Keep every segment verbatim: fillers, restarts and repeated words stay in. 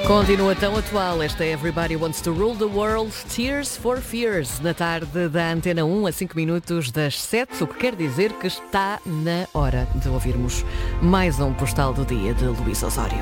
Continua tão atual esta Everybody Wants to Rule the World, Tears for Fears, na tarde da Antena um, a cinco minutos das sete, o que quer dizer que está na hora de ouvirmos mais um Postal do Dia de Luís Osório.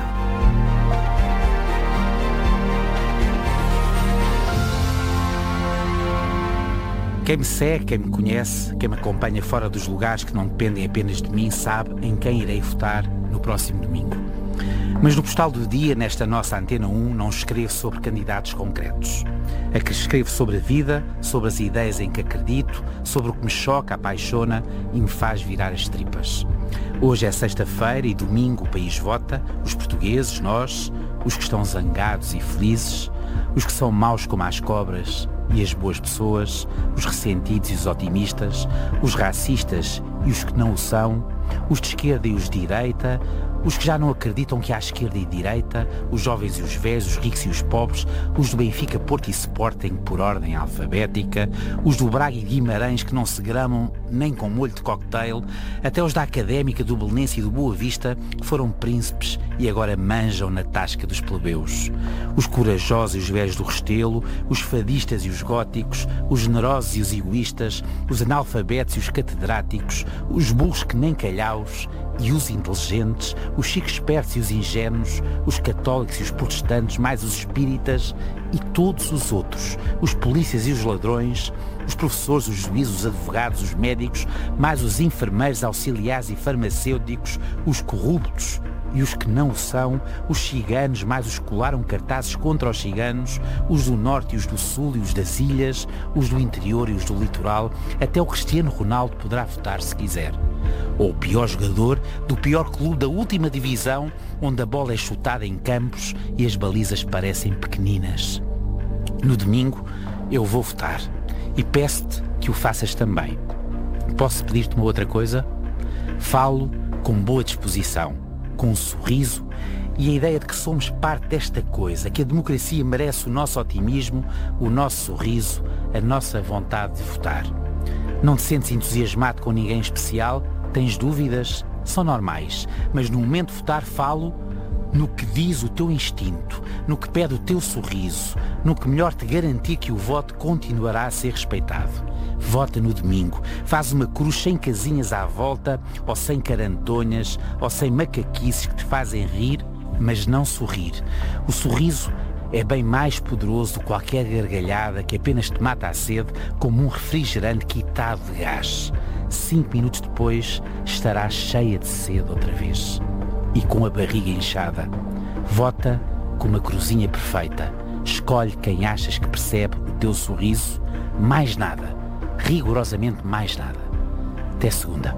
Quem me segue, quem me conhece, quem me acompanha fora dos lugares que não dependem apenas de mim, sabe em quem irei votar no próximo domingo. Mas no Postal do Dia, nesta nossa Antena um, não escrevo sobre candidatos concretos. A que escrevo sobre a vida, sobre as ideias em que acredito, sobre o que me choca, apaixona e me faz virar as tripas. Hoje é sexta-feira e domingo o país vota, os portugueses, nós, os que estão zangados e felizes, os que são maus como as cobras e as boas pessoas, os ressentidos e os otimistas, os racistas e os que não o são, os de esquerda e os de direita, os que já não acreditam que há esquerda e direita, os jovens e os velhos, os ricos e os pobres, os do Benfica, Porto e Sporting por ordem alfabética, os do Braga e Guimarães que não se gramam nem com molho de cocktail, até os da Académica, do Belenense e do Boa Vista, que foram príncipes e agora manjam na tasca dos plebeus. Os corajosos e os velhos do Restelo, os fadistas e os góticos, os generosos e os egoístas, os analfabetos e os catedráticos, os burros que nem calhaus e os inteligentes, os chicos espertos e os ingênuos, os católicos e os protestantes, mais os espíritas e todos os outros, os polícias e os ladrões, os professores, os juízes, os advogados, os médicos, mais os enfermeiros, auxiliares e farmacêuticos, os corruptos e os que não o são, os ciganos, mais os que colaram cartazes contra os ciganos, os do norte e os do sul e os das ilhas, os do interior e os do litoral, até o Cristiano Ronaldo poderá votar se quiser. Ou o pior jogador do pior clube da última divisão, onde a bola é chutada em campos e as balizas parecem pequeninas. No domingo eu vou votar e peço-te que o faças também. Posso pedir-te uma outra coisa? Falo com boa disposição, com um sorriso e a ideia de que somos parte desta coisa, que a democracia merece o nosso otimismo, o nosso sorriso, a nossa vontade de votar. Não te sentes entusiasmado com ninguém especial? Tens dúvidas? São normais, mas no momento de votar falo no que diz o teu instinto, no que pede o teu sorriso, no que melhor te garantir que o voto continuará a ser respeitado. Vota no domingo, faz uma cruz sem casinhas à volta, ou sem carantonhas, ou sem macaquices que te fazem rir, mas não sorrir. O sorriso é bem mais poderoso do que qualquer gargalhada que apenas te mata a sede, como um refrigerante quitado de gás. Cinco minutos depois estarás cheia de sede outra vez e com a barriga inchada. Vota com uma cruzinha perfeita. Escolhe quem achas que percebe o teu sorriso. Mais nada, rigorosamente mais nada. Até segunda.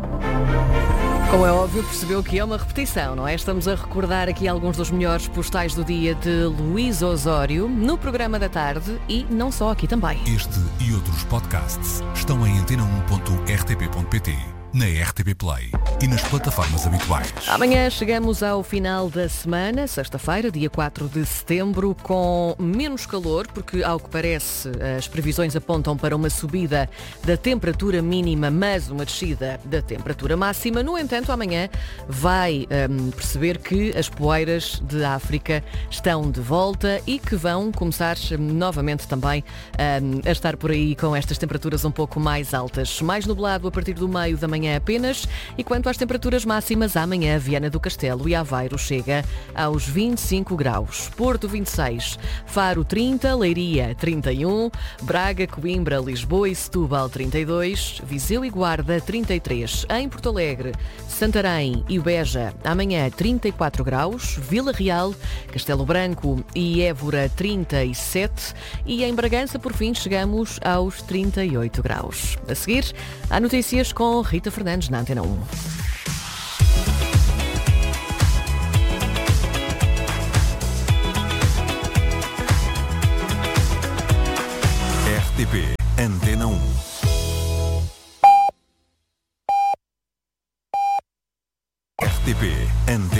Como é óbvio, percebeu que é uma repetição, não é? Estamos a recordar aqui alguns dos melhores postais do dia de Luís Osório no programa da tarde e não só, aqui também. Este e outros podcasts estão em antena um ponto r t p ponto p t, na R T P Play e nas plataformas habituais. Amanhã chegamos ao final da semana, sexta-feira, dia quatro de setembro, com menos calor, porque, ao que parece, as previsões apontam para uma subida da temperatura mínima, mas uma descida da temperatura máxima. No entanto, amanhã vai hum, perceber que as poeiras de África estão de volta e que vão começar novamente também hum, a estar por aí com estas temperaturas um pouco mais altas. Mais nublado a partir do meio da manhã apenas, e quanto às temperaturas máximas, amanhã Viana do Castelo e Aveiro chega aos vinte e cinco graus, Porto vinte e seis, Faro trinta, Leiria trinta e um, Braga, Coimbra, Lisboa e Setúbal trinta e dois, Viseu e Guarda trinta e três, em Porto Alegre, Santarém e Beja amanhã trinta e quatro graus, Vila Real, Castelo Branco e Évora trinta e sete e em Bragança por fim chegamos aos trinta e oito graus. A seguir, há notícias com Rita Fernandes na Antena um. R T P Antena um. R T P Antena